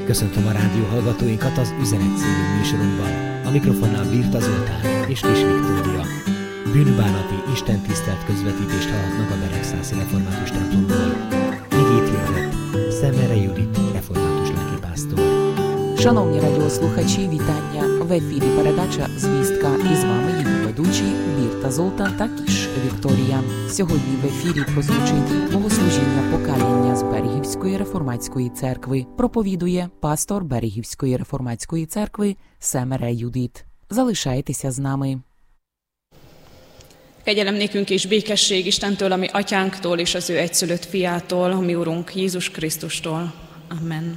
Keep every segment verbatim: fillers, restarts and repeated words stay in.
Köszöntöm a rádió hallgatóinkat az Üzenet című műsorunkban. A mikrofonnál Birta Zoltán és Kis Viktória. Bűnbánati istentisztelt közvetítést hallhatnak a Beregszászi Református templomból. Igét hirdet Szemere Judit, református lelkipásztor. Шановні радіослухачі, вітання! В ефірі передача «Звістка» і з вами її ведучі Бірта Золтан та Кіш Вікторія. Сьогодні в ефірі прозвучить богослужіння покаяння з Берегівської реформатської церкви. Проповідує пастор Берегівської реформатської церкви Szemere Judit. Залишайтеся з нами. Kegyelem nékünk és békesség Istentől, ami atyánktól és az ő egyszülött fiától, a mi Urunk Jézus Krisztustól. Amen.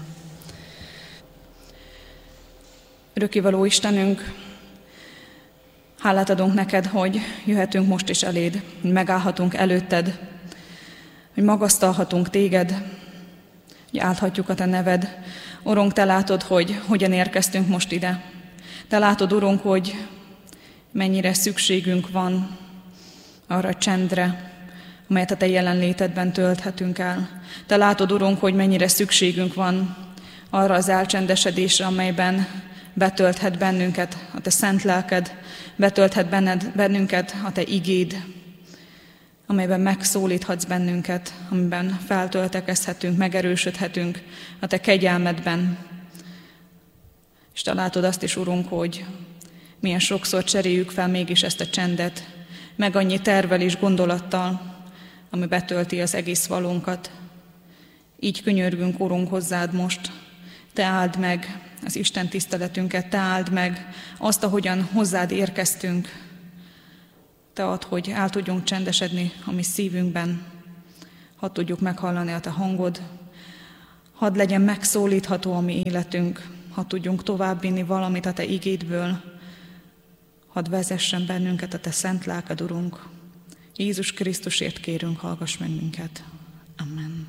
Örökkévaló Istenünk, hálát adunk neked, hogy jöhetünk most is eléd, hogy megállhatunk előtted, hogy magasztalhatunk téged, hogy állhatjuk a te neved. Urunk, te látod, hogy hogyan érkeztünk most ide. Te látod, Urunk, hogy mennyire szükségünk van arra a csendre, amelyet a te jelenlétedben tölthetünk el. Te látod, Urunk, hogy mennyire szükségünk van arra az elcsendesedésre, amelyben betölthet bennünket a te szent lelked, betölthet benned, bennünket a te igéd, amelyben megszólíthatsz bennünket, amiben feltöltekezhetünk, megerősödhetünk a te kegyelmedben. És te látod azt is, Urunk, hogy milyen sokszor cseréljük fel mégis ezt a csendet, meg annyi tervel és gondolattal, ami betölti az egész valónkat. Így könyörgünk, Urunk, hozzád most. Te áld meg az Isten tiszteletünket, te áld meg azt, ahogyan hozzád érkeztünk. Te add, hogy el tudjunk csendesedni a mi szívünkben, hadd tudjuk meghallani a te hangod, hadd legyen megszólítható a mi életünk, hadd tudjunk továbbvinni valamit a te igédből, hadd vezessen bennünket a te szent lelked, Urunk. Jézus Krisztusért kérünk, hallgass meg minket. Amen.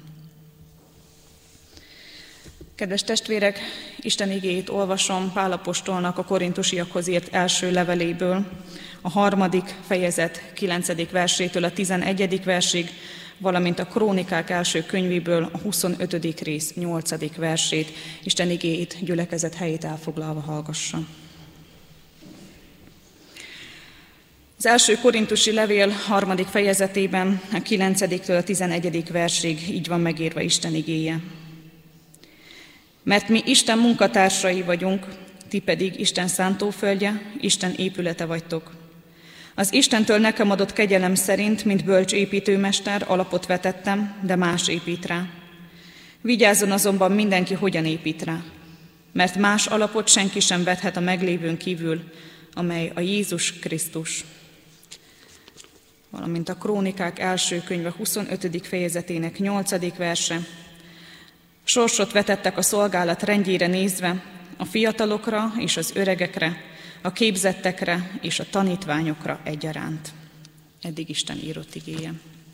Kedves testvérek, Isten igéjét olvasom Pál apostolnak a korintusiakhoz írt első leveléből, a harmadik fejezet kilencedik versétől a tizenegyedik versig, valamint a Krónikák első könyvéből a huszonötödik rész nyolcadik versét. Isten igéjét gyülekezet helyét elfoglalva hallgassa. Az első korintusi levél harmadik fejezetében a kilencediktől a tizenegyedik versig így van megírva Isten igéje. Mert mi Isten munkatársai vagyunk, ti pedig Isten szántóföldje, Isten épülete vagytok. Az Istentől nekem adott kegyelem szerint, mint bölcs építőmester, alapot vetettem, de más épít rá. Vigyázzon azonban mindenki, hogyan épít rá, mert más alapot senki sem vethet a meglévőn kívül, amely a Jézus Krisztus. Valamint a Krónikák első könyve huszonötödik fejezetének nyolcadik verse. Sorsot vetettek a szolgálat rendjére nézve, a fiatalokra és az öregekre, a képzettekre és a tanítványokra egyaránt. Eddig Isten írott igéje.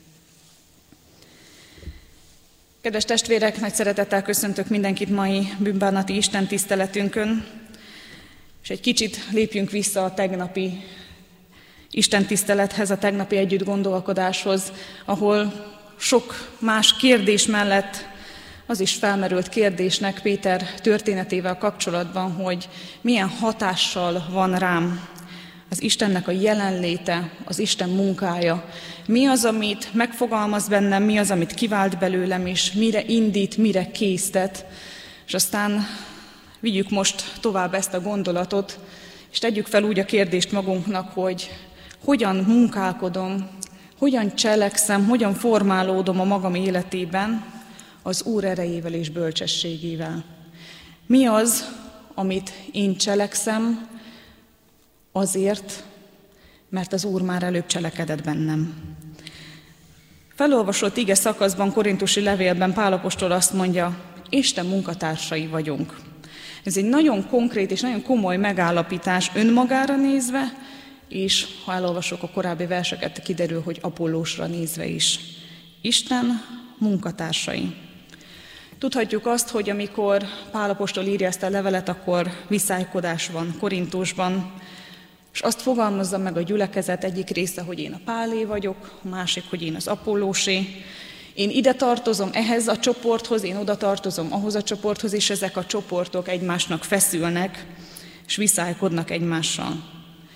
Kedves testvérek, nagy szeretettel köszöntök mindenkit mai bűnbánati Isten tiszteletünkön, és egy kicsit lépjünk vissza a tegnapi Isten tisztelethez, a tegnapi együtt gondolkodáshoz, ahol sok más kérdés mellett az is felmerült kérdésnek Péter történetével kapcsolatban, hogy milyen hatással van rám az Istennek a jelenléte, az Isten munkája. Mi az, amit megfogalmaz bennem, mi az, amit kivált belőlem, és mire indít, mire késztet. És aztán vigyük most tovább ezt a gondolatot, és tegyük fel úgy a kérdést magunknak, hogy hogyan munkálkodom, hogyan cselekszem, hogyan formálódom a magam életében, az Úr erejével és bölcsességével. Mi az, amit én cselekszem azért, mert az Úr már előbb cselekedett bennem. Felolvasott ige szakaszban, korintusi levélben Pál apostol azt mondja, Isten munkatársai vagyunk. Ez egy nagyon konkrét és nagyon komoly megállapítás önmagára nézve, és ha elolvasok a korábbi verseket, kiderül, hogy Apollósra nézve is. Isten munkatársai. Tudhatjuk azt, hogy amikor Pál apostol írja ezt a levelet, akkor viszálykodás van Korintusban, és azt fogalmazza meg a gyülekezet egyik része, hogy én a Pálé vagyok, a másik, hogy én az Apollósé, Én ide tartozom ehhez a csoporthoz, én oda tartozom ahhoz a csoporthoz, és ezek a csoportok egymásnak feszülnek, és viszálykodnak egymással.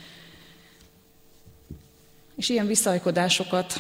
És ilyen viszálykodásokat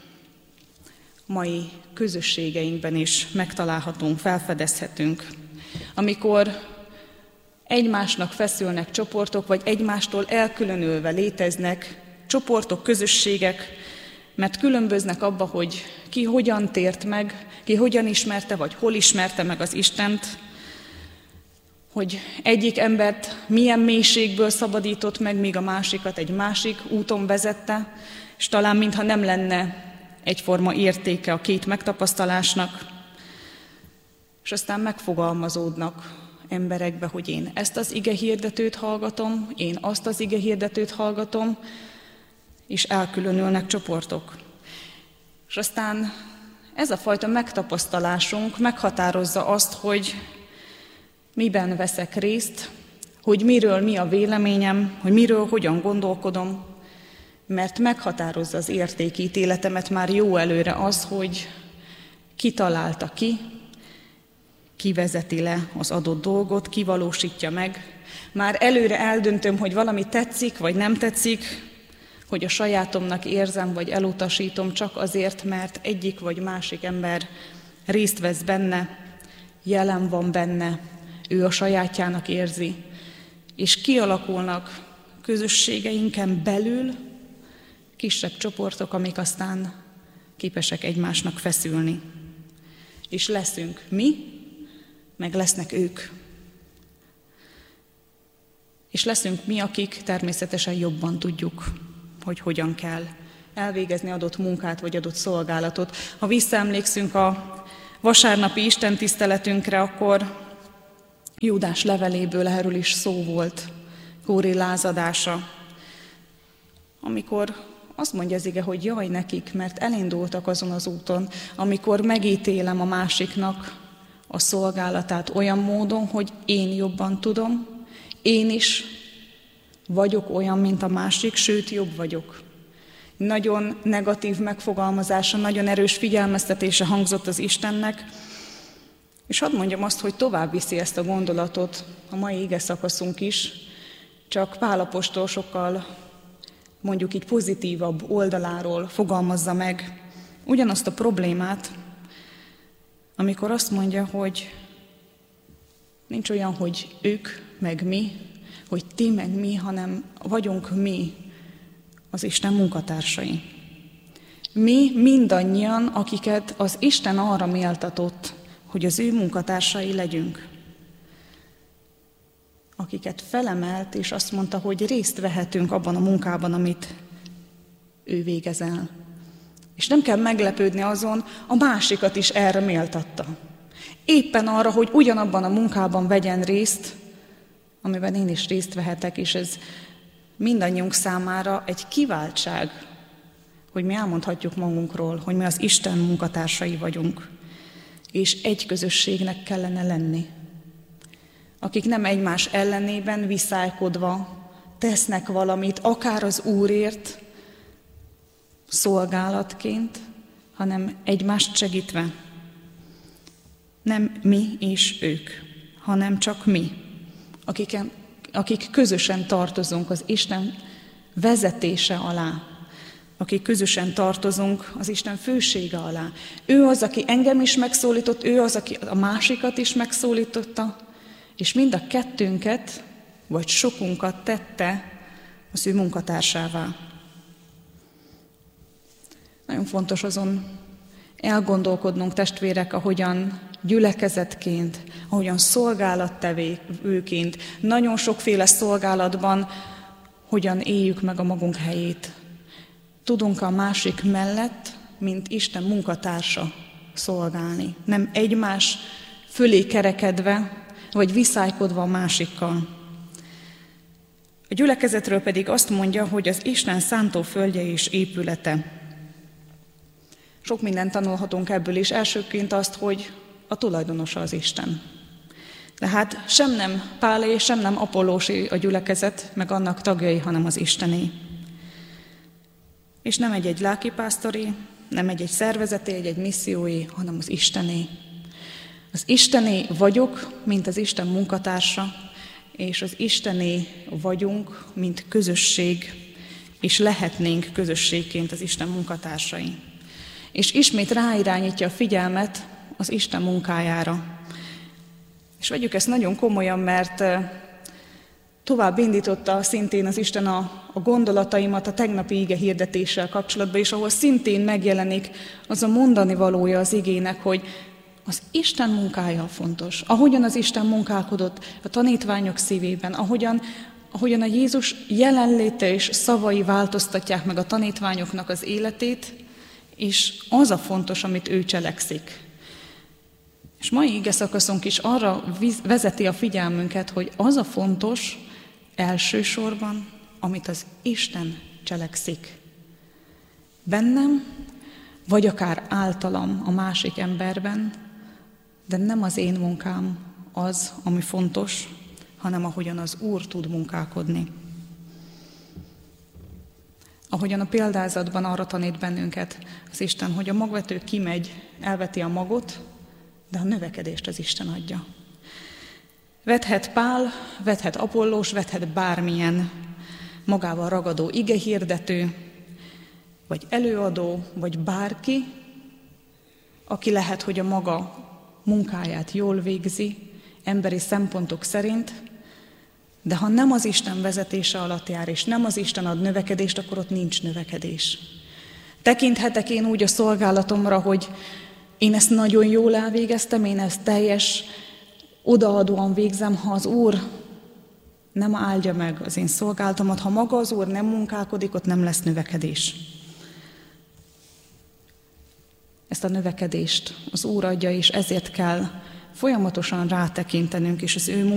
mai közösségeinkben is megtalálhatunk, felfedezhetünk. Amikor egymásnak feszülnek csoportok, vagy egymástól elkülönülve léteznek csoportok, közösségek, mert különböznek abba, hogy ki hogyan tért meg, ki hogyan ismerte, vagy hol ismerte meg az Istent, hogy egyik embert milyen mélységből szabadított meg, míg a másikat egy másik úton vezette, és talán mintha nem lenne egyforma értéke a két megtapasztalásnak, és aztán megfogalmazódnak emberekbe, hogy én ezt az igehirdetőt hallgatom, én azt az igehirdetőt hallgatom, és elkülönülnek csoportok. És aztán ez a fajta megtapasztalásunk meghatározza azt, hogy miben veszek részt, hogy miről mi a véleményem, hogy miről hogyan gondolkodom, mert meghatározza az értékítéletemet már jó előre az, hogy ki találta ki, ki vezeti le az adott dolgot, ki valósítja meg. Már előre eldöntöm, hogy valami tetszik, vagy nem tetszik, hogy a sajátomnak érzem, vagy elutasítom csak azért, mert egyik vagy másik ember részt vesz benne, jelen van benne, ő a sajátjának érzi, és kialakulnak közösségeinken belül kisebb csoportok, amik aztán képesek egymásnak feszülni. És leszünk mi, meg lesznek ők. És leszünk mi, akik természetesen jobban tudjuk, hogy hogyan kell elvégezni adott munkát, vagy adott szolgálatot. Ha visszaemlékszünk a vasárnapi istentiszteletünkre, akkor Júdás leveléből erről is szó volt, Kóré lázadása, amikor azt mondja az ige, hogy jaj nekik, mert elindultak azon az úton, amikor megítélem a másiknak a szolgálatát olyan módon, hogy én jobban tudom, én is vagyok olyan, mint a másik, sőt, jobb vagyok. Nagyon negatív megfogalmazása, nagyon erős figyelmeztetése hangzott az Istennek, és hadd mondjam azt, hogy tovább viszi ezt a gondolatot a mai ige szakaszunk is, csak Pál apostol sokkal, mondjuk így pozitívabb oldaláról fogalmazza meg ugyanazt a problémát, amikor azt mondja, hogy nincs olyan, hogy ők, meg mi, hogy ti, meg mi, hanem vagyunk mi, az Isten munkatársai. Mi mindannyian, akiket az Isten arra méltatott, hogy az ő munkatársai legyünk. Akiket felemelt, és azt mondta, hogy részt vehetünk abban a munkában, amit ő végez el. És nem kell meglepődni azon, a másikat is erre méltatta. Éppen arra, hogy ugyanabban a munkában vegyen részt, amiben én is részt vehetek, és ez mindannyiunk számára egy kiváltság, hogy mi elmondhatjuk magunkról, hogy mi az Isten munkatársai vagyunk, és egy közösségnek kellene lenni, akik nem egymás ellenében viszálykodva tesznek valamit, akár az Úrért, szolgálatként, hanem egymást segítve. Nem mi és ők, hanem csak mi, akiken, akik közösen tartozunk az Isten vezetése alá, akik közösen tartozunk az Isten fősége alá. Ő az, aki engem is megszólított, ő az, aki a másikat is megszólította, és mind a kettőnket, vagy sokunkat tette az ő munkatársává. Nagyon fontos azon elgondolkodnunk, testvérek, ahogyan gyülekezetként, ahogyan szolgálattevőként, nagyon sokféle szolgálatban hogyan éljük meg a magunk helyét. Tudunk a másik mellett, mint Isten munkatársa szolgálni. Nem egymás fölé kerekedve, vagy viszálykodva a másikkal. A gyülekezetről pedig azt mondja, hogy az Isten szántóföldje és épülete. Sok mindent tanulhatunk ebből is. Elsőként azt, hogy a tulajdonosa az Isten. De hát sem nem Pálé, sem nem Apollósé a gyülekezet, meg annak tagjai, hanem az Istené. És nem egy-egy lelkipásztori, Nem egy-egy szervezeté, egy-egy misszióé, hanem az Istené. Az Istené vagyok, mint az Isten munkatársa, és az Istené vagyunk, mint közösség, és lehetnénk közösségként az Isten munkatársai. És ismét ráirányítja a figyelmet az Isten munkájára. És vegyük ezt nagyon komolyan, mert tovább indította szintén az Isten a, a gondolataimat a tegnapi ige hirdetéssel kapcsolatban, és ahol szintén megjelenik az a mondani valója az igének, hogy az Isten munkája fontos. Ahogyan az Isten munkálkodott a tanítványok szívében, ahogyan, ahogyan a Jézus jelenléte és szavai változtatják meg a tanítványoknak az életét, és az a fontos, amit ő cselekszik. És mai ige szakaszunk is arra vezeti a figyelmünket, hogy az a fontos elsősorban, amit az Isten cselekszik. Bennem, vagy akár általam a másik emberben, de nem az én munkám az, ami fontos, hanem ahogyan az Úr tud munkálkodni. Ahogyan a példázatban arra tanít bennünket az Isten, hogy a magvető kimegy, elveti a magot, de a növekedést az Isten adja. Vethet Pál, vethet Apollós, vethet bármilyen magával ragadó igehirdető, vagy előadó, vagy bárki, aki lehet, hogy a maga munkáját jól végzi, emberi szempontok szerint, de ha nem az Isten vezetése alatt jár, és nem az Isten ad növekedést, akkor ott nincs növekedés. Tekinthetek én úgy a szolgálatomra, hogy én ezt nagyon jól elvégeztem, én ezt teljes odaadóan végzem, ha az Úr nem áldja meg az én szolgálatomat, ha maga az Úr nem munkálkodik, ott nem lesz növekedés. Ezt a növekedést az Úr adja, és ezért kell folyamatosan rátekintenünk, és az ő